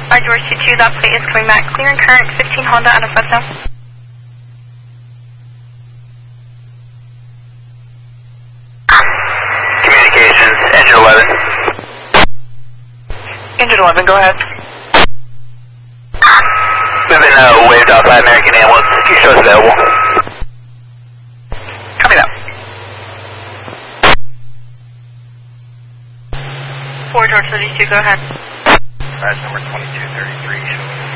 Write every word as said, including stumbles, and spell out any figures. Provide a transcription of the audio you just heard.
Our George two two, that plate is coming back clear and current, fifteen Honda out of Fresno. Communications, engine eleven. Engine eleven, go ahead. Moving uh, waved off by American Ambulance. Can you show us available? Copy that. four George thirty-two, go ahead. That's number twenty-two thirty-three.